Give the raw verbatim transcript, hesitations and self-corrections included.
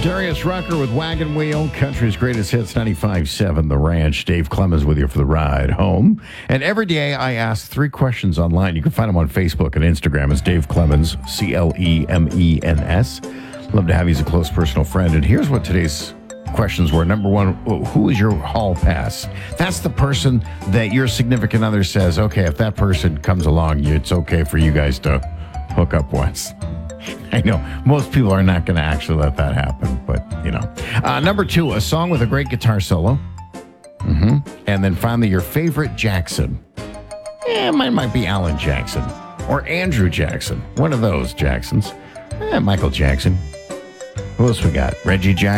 Darius Rucker with Wagon Wheel, country's greatest hits, ninety-five point seven The Ranch. Dave Clemens with you for the ride home. And every day I ask three questions online. You can find them on Facebook and Instagram. It's Dave Clemens, C L E M E N S. Love to have you as a close personal friend. And here's what today's questions were. Number one, who is your hall pass? That's the person that your significant other says, okay, if that person comes along, it's okay for you guys to hook up once. I know most people are not going to actually let that happen, but you know. Uh, number two, a song with a great guitar solo. Mm-hmm. And then finally, your favorite Jackson. Eh, mine might be Alan Jackson or Andrew Jackson. One of those Jacksons. Eh, Michael Jackson. Who else we got? Reggie Jackson.